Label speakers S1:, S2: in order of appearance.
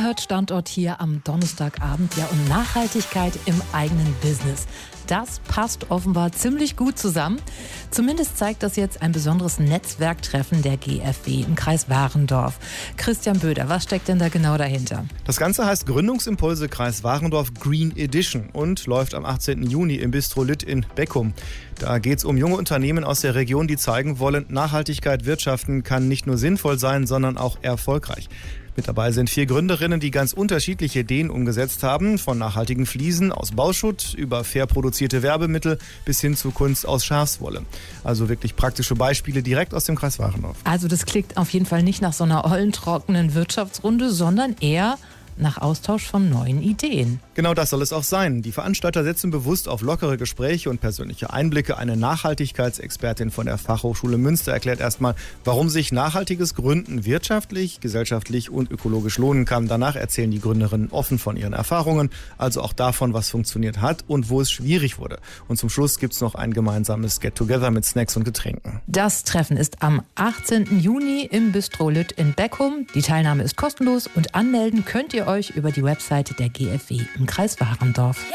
S1: Ihr hört Standort hier am Donnerstagabend, ja, und Nachhaltigkeit im eigenen Business. Das passt offenbar ziemlich gut zusammen. Zumindest zeigt das jetzt ein besonderes Netzwerktreffen der GfW im Kreis Warendorf. Christian Böder, was steckt denn da genau dahinter?
S2: Das Ganze heißt Gründungsimpulse Kreis Warendorf Green Edition und läuft am 18. Juni im Bistro Lütt in Beckum. Da geht es um junge Unternehmen aus der Region, die zeigen wollen, Nachhaltigkeit wirtschaften kann nicht nur sinnvoll sein, sondern auch erfolgreich. Mit dabei sind 4 Gründerinnen, die ganz unterschiedliche Ideen umgesetzt haben, von nachhaltigen Fliesen aus Bauschutt über fair produzierte Werbemittel bis hin zu Kunst aus Schafswolle. Also wirklich praktische Beispiele direkt aus dem Kreis Warendorf.
S1: Also das klingt auf jeden Fall nicht nach so einer ollen, trockenen Wirtschaftsrunde, sondern eher nach Austausch von neuen Ideen.
S2: Genau das soll es auch sein. Die Veranstalter setzen bewusst auf lockere Gespräche und persönliche Einblicke. Eine Nachhaltigkeitsexpertin von der Fachhochschule Münster erklärt erstmal, warum sich nachhaltiges Gründen wirtschaftlich, gesellschaftlich und ökologisch lohnen kann. Danach erzählen die Gründerinnen offen von ihren Erfahrungen, also auch davon, was funktioniert hat und wo es schwierig wurde. Und zum Schluss gibt es noch ein gemeinsames Get-Together mit Snacks und Getränken.
S1: Das Treffen ist am 18. Juni im Bistro Lütt in Beckum. Die Teilnahme ist kostenlos und anmelden könnt ihr euch über die Webseite der GfW im Kreis Warendorf.